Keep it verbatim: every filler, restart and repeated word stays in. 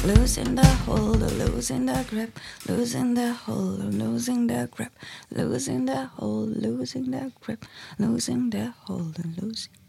losing the hold, losing the grip, losing the hold, losing the grip, losing the hold, losing the grip, losing the hold, losing.